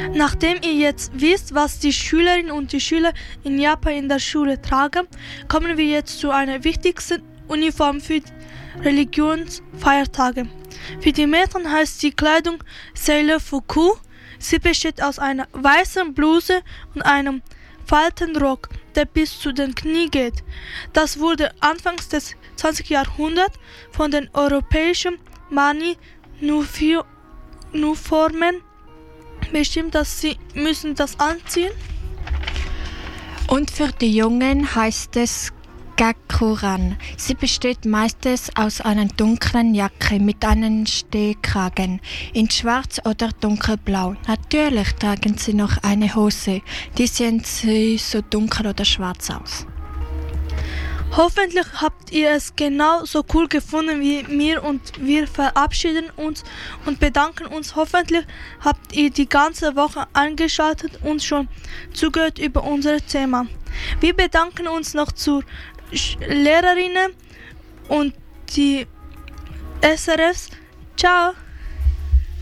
Nachdem ihr jetzt wisst, was die Schülerinnen und die Schüler in Japan in der Schule tragen, kommen wir jetzt zu einer wichtigsten Uniform für Religionsfeiertage. Für die Mädchen heißt die Kleidung Seirefuku. Sie besteht aus einer weißen Bluse und einem Faltenrock, der bis zu den Knie geht. Das wurde anfangs des 20. Jahrhunderts von den europäischen Mani-Uniformen bestimmt, dass sie müssen das anziehen. Und für die Jungen heißt es Gakuran. Sie besteht meistens aus einer dunklen Jacke mit einem Stehkragen in schwarz oder dunkelblau. Natürlich tragen sie noch eine Hose. Die sehen sie so dunkel oder schwarz aus. Hoffentlich habt ihr es genau so cool gefunden wie mir und wir verabschieden uns und bedanken uns. Hoffentlich habt ihr die ganze Woche eingeschaltet und schon zugehört über unser Thema. Wir bedanken uns noch zu Lehrerinnen und die SRFs. Ciao!